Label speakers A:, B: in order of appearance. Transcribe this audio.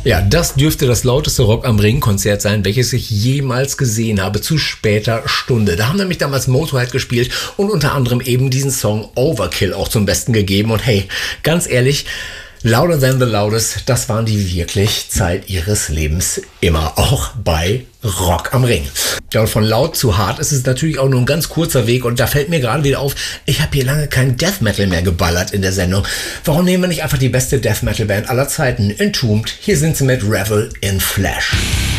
A: Ja, das dürfte das lauteste Rock am Ring-Konzert sein, welches ich jemals gesehen habe, zu später Stunde. Da haben nämlich damals Motorhead gespielt und unter anderem eben diesen Song Overkill auch zum Besten gegeben. Und hey, ganz ehrlich, Louder Than the Loudest, das waren die wirklich Zeit ihres Lebens immer, auch bei Rock am Ring. Ja, und von laut zu hart ist es natürlich auch nur ein ganz kurzer Weg und da fällt mir gerade wieder auf, ich habe hier lange kein Death Metal mehr geballert in der Sendung. Warum nehmen wir nicht einfach die beste Death Metal Band aller Zeiten, Entombed? Hier sind sie mit Revel in Flesh.